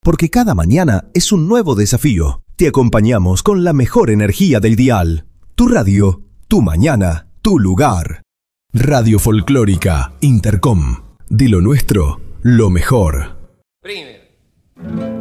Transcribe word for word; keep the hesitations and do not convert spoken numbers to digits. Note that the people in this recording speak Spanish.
porque cada mañana es un nuevo desafío. Te acompañamos con la mejor energía del dial. Tu radio, tu mañana, tu lugar. Radio Folclórica Intercom. De lo nuestro, lo mejor. Prime.